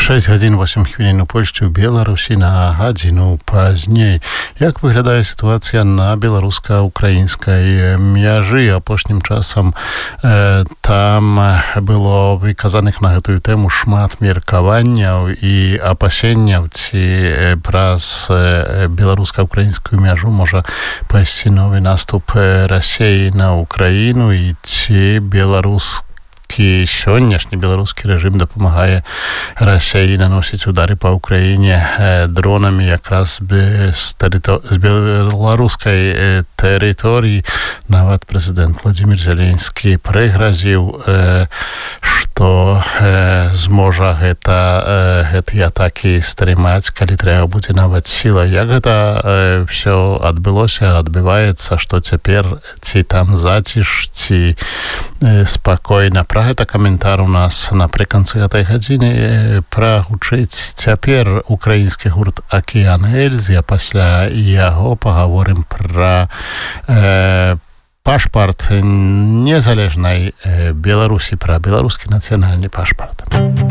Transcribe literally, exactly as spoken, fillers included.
шесть гадзін восемь хвілін у Польшчы, у Беларусі на гадзіну пазней. Як выглядае сітуацыя на беларуска-украінскай мяжы? Апошнім часам э, там было выказаных на гэтую тэму шмат меркаванняў і апасенняў, ці праз э, беларуска-украінскую мяжу можа пайсці новы наступ Расіі на Украіну, і ці беларус сённяшні беларускі рэжым дапамагае Расіі наносіць удары па Ўкраіне дронамі якраз з, тэрыто... з беларускай тэрыторыі. Нават прэзідэнт Владзімір Зеленскі прыгразіў, што зможа гэта гэтыя атакі стрымаць, калі трэба будзе нават сіла. Як гэта ўсё адбылося, адбываецца, што цяпер, ці там заціш, ці спакойна? Пра гэта каментар у нас напрыканцы гэтай гадзіны. Пра гучыць цяпер украінскі гурт «Акіян Ельзі», а пасля яго пагаворым пра э, пашпарт незалежнай Беларусі, пра беларускі нацыянальны пашпарт.